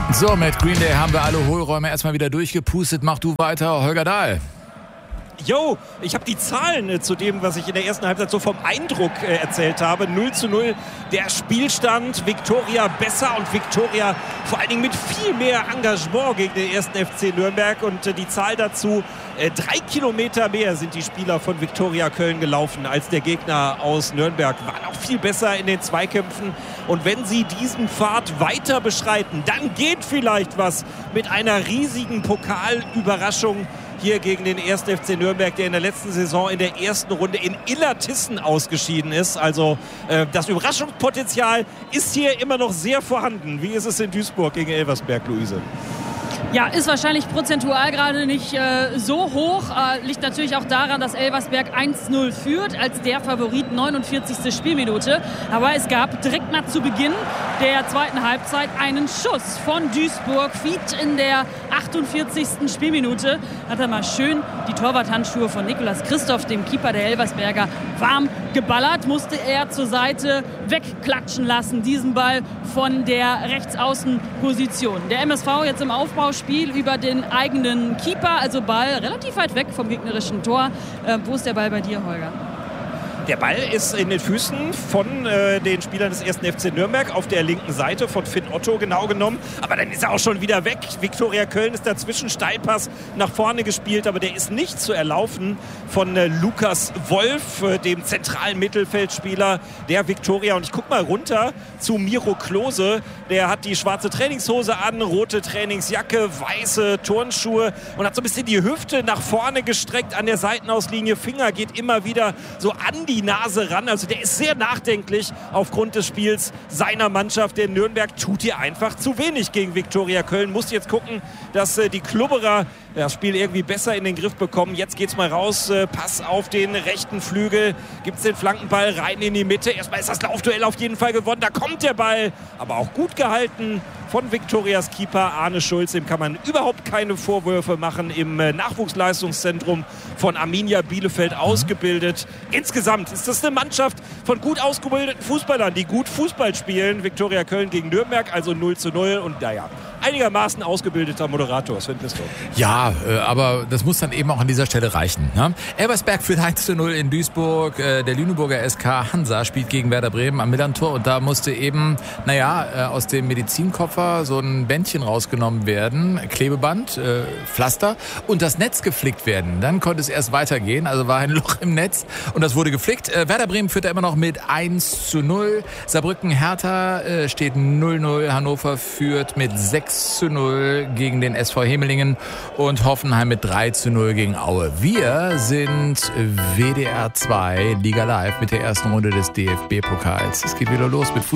So, mit Green Day haben wir alle Hohlräume erstmal wieder durchgepustet. Mach du weiter, Holger Dahl. Jo, ich habe die Zahlen zu dem, was ich in der ersten Halbzeit so vom Eindruck erzählt habe. 0:0 der Spielstand. Viktoria besser und Viktoria vor allen Dingen mit viel mehr Engagement gegen den ersten FC Nürnberg. Und die Zahl dazu, 3 Kilometer mehr sind die Spieler von Viktoria Köln gelaufen als der Gegner aus Nürnberg. Waren auch viel besser in den Zweikämpfen. Und wenn sie diesen Pfad weiter beschreiten, dann geht vielleicht was mit einer riesigen Pokalüberraschung hier gegen den 1. FC Nürnberg, der in der letzten Saison in der ersten Runde in Illertissen ausgeschieden ist. Also das Überraschungspotenzial ist hier immer noch sehr vorhanden. Wie ist es in Duisburg gegen Elversberg, Luise? Ja, ist wahrscheinlich prozentual gerade nicht so hoch. Liegt natürlich auch daran, dass Elversberg 1:0 führt, als der Favorit, 49. Spielminute. Aber es gab direkt mal zu Beginn der zweiten Halbzeit einen Schuss von Duisburg. Fied in der 48. Spielminute. Hat er mal schön die Torwarthandschuhe von Nicolas Christoph, dem Keeper der Elversberger, warm geballert. Musste er zur Seite wegklatschen lassen, diesen Ball von der Rechtsaußenposition. Der MSV jetzt im Aufbauspiel über den eigenen Keeper, also Ball relativ weit weg vom gegnerischen Tor. Wo ist der Ball bei dir, Holger? Der Ball ist in den Füßen von den Spielern des 1. FC Nürnberg auf der linken Seite von Finn Otto genau genommen. Aber dann ist er auch schon wieder weg. Viktoria Köln ist dazwischen, Steilpass nach vorne gespielt, aber der ist nicht zu erlaufen von Lukas Wolf, dem zentralen Mittelfeldspieler der Viktoria. Und ich gucke mal runter zu Miro Klose. Der hat die schwarze Trainingshose an, rote Trainingsjacke, weiße Turnschuhe und hat so ein bisschen die Hüfte nach vorne gestreckt an der Seitenauslinie. Finger geht immer wieder so an die Nase ran. Also der ist sehr nachdenklich aufgrund des Spiels seiner Mannschaft. Der Nürnberg tut hier einfach zu wenig gegen Viktoria Köln. Muss jetzt gucken, dass die Klubberer das Spiel irgendwie besser in den Griff bekommen. Jetzt geht's mal raus. Pass auf den rechten Flügel. Gibt's den Flankenball rein in die Mitte. Erstmal ist das Laufduell auf jeden Fall gewonnen. Da kommt der Ball. Aber auch gut gehalten von Viktorias Keeper Arne Schulz. Dem kann man überhaupt keine Vorwürfe machen. Im Nachwuchsleistungszentrum von Arminia Bielefeld ausgebildet. Insgesamt ist das eine Mannschaft von gut ausgebildeten Fußballern, die gut Fußball spielen. Viktoria Köln gegen Nürnberg, also 0:0. Und naja, einigermaßen ausgebildeter Moderator, Sven Pistor. Ja, aber das muss dann eben auch an dieser Stelle reichen. Ne? Elversberg führt 1:0 in Duisburg. Der Lüneburger SK Hansa spielt gegen Werder Bremen am Millantor. Und da musste eben, aus dem Medizinkoffer so ein Bändchen rausgenommen werden. Klebeband, Pflaster und das Netz geflickt werden. Dann konnte es erst weitergehen. Also war ein Loch im Netz und das wurde geflickt. Werder Bremen führt da immer noch mit 1:0. Saarbrücken Hertha steht 0:0. Hannover führt mit 6:0 gegen den SV Hemelingen und Hoffenheim mit 3:0 gegen Aue. Wir sind WDR 2 Liga Live mit der ersten Runde des DFB-Pokals. Es geht wieder los mit Fußball.